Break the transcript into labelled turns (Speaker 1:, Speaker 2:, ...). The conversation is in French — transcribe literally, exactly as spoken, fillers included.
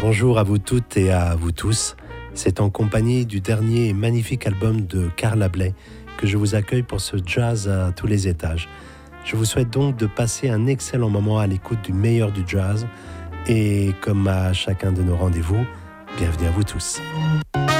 Speaker 1: Bonjour à vous toutes et à vous tous. C'est en compagnie du dernier et magnifique album de Carla Bley que je vous accueille pour ce jazz à tous les étages. Je vous souhaite donc de passer un excellent moment à l'écoute du meilleur du jazz et comme à chacun de nos rendez-vous, bienvenue à vous tous.